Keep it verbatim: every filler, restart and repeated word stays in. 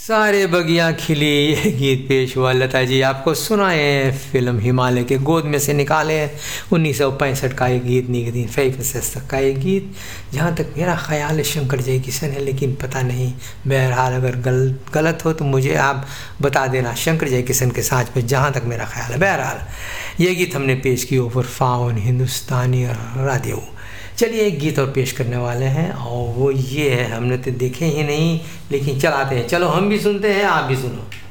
सारे बगिया खिली ये गीत पेश हुआ लता जी आपको सुनाए फिल्म हिमालय के गोद में से निकाले उन्नीस सौ पैंसठ का एक गीत निगदीन फैफस तक का एक गीत। जहाँ तक मेरा ख्याल है शंकर जय किशन है, लेकिन पता नहीं, बहरहाल अगर गल, गलत हो तो मुझे आप बता देना। शंकर जय किशन के साथ पे जहाँ तक मेरा ख्याल है। बहरहाल ये गीत हमने पेश किया फॉर फाउन हिंदुस्तानी राडियो। चलिए एक गीत और पेश करने वाले हैं और वो ये है, हमने तो देखे ही नहीं लेकिन चलाते हैं, चलो हम भी सुनते हैं आप भी सुनो।